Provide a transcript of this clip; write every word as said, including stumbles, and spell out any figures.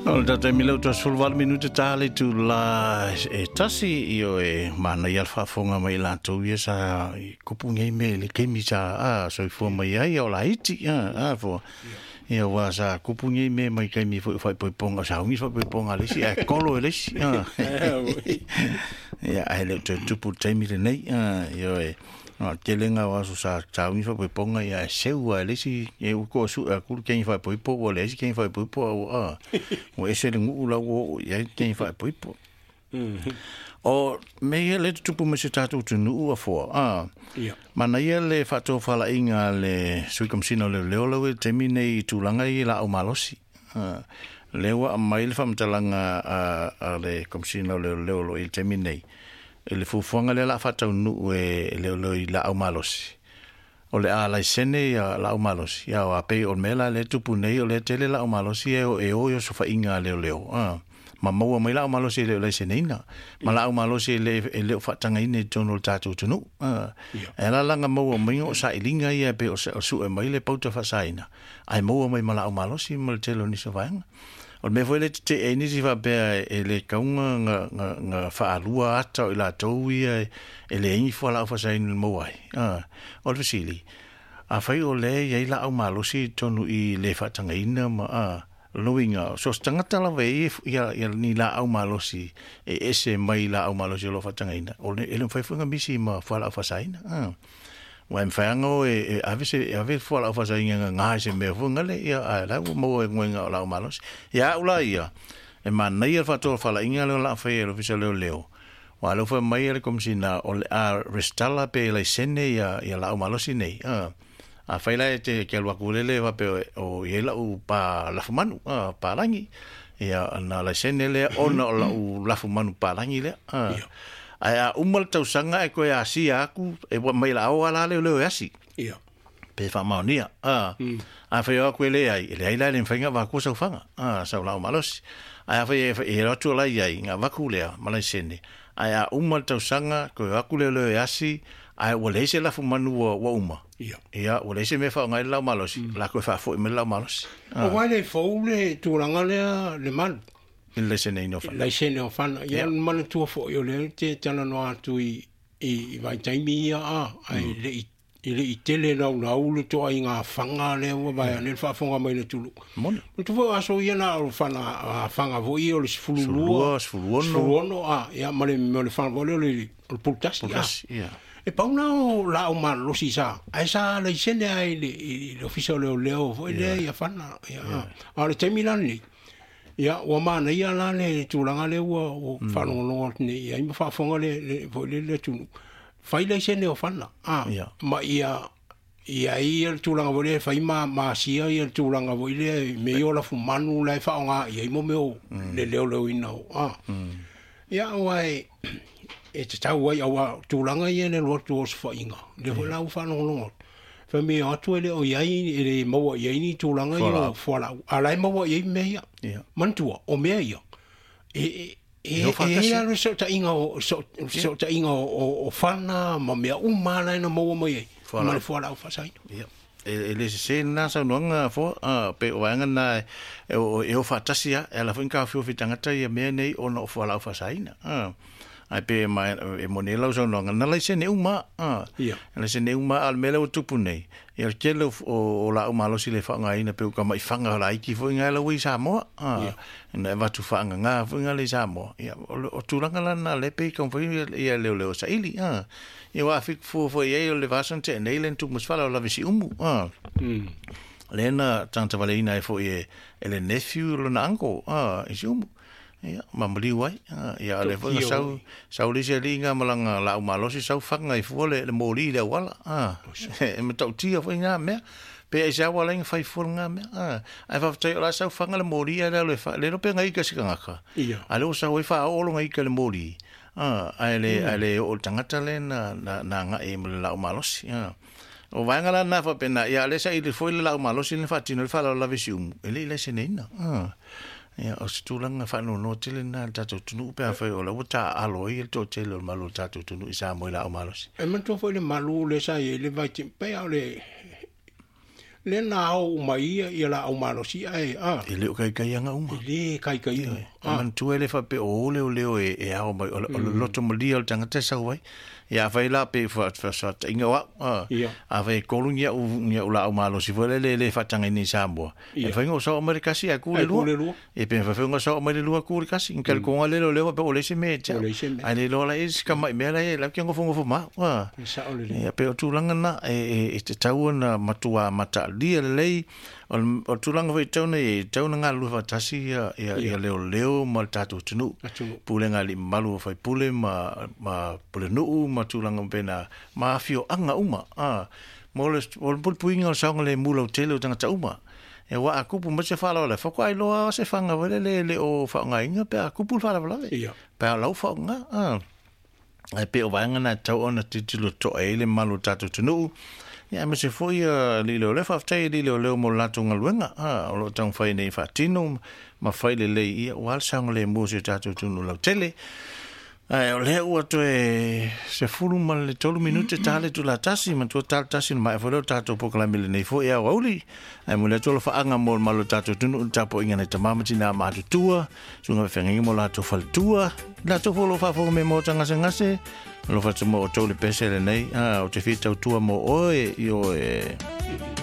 O le tata milau tua sulwal minute tale tu la e tasi i o e mana i alwhafonga mai lātou ia sa kupu ngai me le kemi sa a so i fua mai ai o la iti a a fua ia wa sa kupu ngai me mai kemi fo fai poiponga sa ungi fai poiponga lesi e kolo e lesi a ia ai le tu tupu taimi le nei a ia e no telenga wa so sa taungi fa poiponga ia seu a lesi e ko su a ku ken fa poipo o lesi ken fa poipo a o ese le ngu la o ia ken fa poipo o me le tupu me se tatu tu nu a fo a mana ia le fa to fala inga le sui komsino le le lo te mine tu langa i la o malosi le wa mai le fa mtalanga a le komsino le le lo i te mine ele fufuanga le la fata nu e le lo i la au malosi o le ala sene ya la au malosi ya wa pe o mela le tupu nei o le tele la au malosi e o e o yo sofa inga le le ah ma mo mai la au malosi le le sene ina ma la au malosi le le fata ngai ne tono tatu tunu ah ela langa mo mai o sa ilinga ia pe o su e mai le pauta fa saina ai mo mai ma la au malosi mo le telo ni sofa o me foi le te e ni va pe e le kaunga nga nga nga fa alua ata o la toui e le ingi fo la fa sai mo ai ah o le sili a fai o le ia la au malosi tonu i le fa tanga ina ma ah loinga so tangata la ve ia ia ni la au malosi e ese mai la au malosi lo fa tanga ina o le ele fai funga misi ma fa la fa sai ah Wan fango e avise ave fo la fa sai nga nga se me funga le ia la mo nga la malos ya ula ia e man nei fa to fa la inga la fa e lo visa le leo wa lo fa mai le kom sina o a restala pe le sene ia ia la malos nei a a fa la te ke lo akulele va pe o ia la u pa la fumanu a pa rangi ia na la sene le ona la u la fumanu pa rangi le a ai umal tau sanga e koe asi aku e wa mai la o ala le le asi ia pe fa maunia ah a fa yo koe le ai le ai la le fanga va ko sa fanga ah sa la malos ai fa e rotu la ai nga va ku le malai sene ai umal tau sanga koe aku le le asi ai wa le se la fu manu wa uma ia ia wa le se me fa ngai la malos la ko fa fo me la malos o wa le fo le tu langa le le mal in le sene no fa le sene o fa ia man tu fo yo le te tana no atu i i vai taimi ia a ai le i le i tele na na u le to ai nga fanga le o vai le fa fonga mai le tulu mon tu fo aso ia na o fa na fanga vo i o le fulu fulu no a ia ma le me le fa vo le le pultas ia e pa una o la o mal lo si sa ai sa le sene ai le l'ufficio le leo vo le ia fa na ia a le taimi la ni ia o mana ia la le tulanga le o fa no no ni ia ma fa fonga le le le tu fai le sene o fana ah ma ia ia ia tulanga vo le fai ma ma sia ia tulanga vo le me yo la fu manu la fa nga ia mo me o le le le ino ah ia wai e te tau wai awa tulanga ia le lo tu os fa inga le vo la fa no no fa me atu ele o iai ele mo iai ni tulanga ia fola ala mo iai me ia mantua o me ia e e e ia no so ta inga o so so ta inga o fana ma me uma la no mo mo iai ma fola o fa sai ia ele se na sa no nga fo pe o nga na e o fa tasia ela fo ka fo fitanga ta ia me nei o no fola o fa sai na ai pe mai e monela so no na la se ne uma ah ia la se ne uma al mele o tupu nei e ke lo o la uma lo si le fa ngai na pe ka mai fanga la iki fo nga la wi sa mo ah na va tu fa nga fo nga le sa mo ia o tu langa la na le pe kon fo ia le le sa ili ah ia wa fik fo fo ia le va son te nei len tu mus fa la la visi umu ah lena tanta valina e fo e ele nephew lo na ango ah is umu ia mamali wai ia le fo sau sau le se linga malanga la umalosi sau fanga i fo le moli le wala ah e me tau tia fo nga me pe e sa wala ngai fai fo nga me ah ai fa tai la sau fanga le moli le le fa le no pe ngai ka sikanga ka ia ale o sa wai fa o lo ngai ka le moli ah ai le ai le o tangata le na na nga e me la umalosi ah o vai ngala na fa pena ia le sa i le fo le la umalosi le fa tino le fa la visium ele le se neina ah ia o stulanga fa no no tele na tato tunu pe fa o la wata aloi to tele malo tato tunu isa mo la o malos e man to fo le malu le sa e le vai pe o le le na au mai ia la au malo si ai a e le kai kai anga uma le kai kai a man tu ele fa pe o le o le o e e au mai o loto mali o tanga te sa wai ia vai la pe fa fa sa inga wa a vai kolungia u ngia ula au malo si vole le le fa tanga ni sambo e fa ngo so amerika si a ku le lu e pe fa ngo so mai lu ku le kasi in kel ko le lo le pe o le se me ai le lo la is ka mai me la e la ki ngo fongo fo ma wa e pe o tu langa na e e te tau na matua mata dia lei o tu langa vai tau nei tau nga lu fa tasi ia ia leo leo ma tatu tunu pule nga li malu fa pule ma ma pule no ma tu langa pena ma fio anga uma a mole o pul puinga sa ngale mulo tele tanga ta uma e wa aku pu ma se fala le fa kwai lo se fanga vele le le o fa nga inga pe aku pu fala vela pe la fa nga a ai pe o vanga na tau ona titulo to ele malu tatu tunu ya me se foi li lo le fa tai li lo le mo la tunga luenga ah o lo tang fai nei fa tino ma fai le le ia wal sang le mo se tatu tunu lo tele ai o le o to e se fulu mal le tolu minute tale tu la tasi ma tu tal tasi ma fo lo tatu po kala mile nei fo ia wauli ai mo le tolo fa anga mo mal tatu tunu tapo inga nei tamama tina ma tu tua sunga fengi mo la to fal tua la to fo lo fa fo me mo tanga se ngase lo fa mo to le pese le nei ah o te fita tua mo oe io e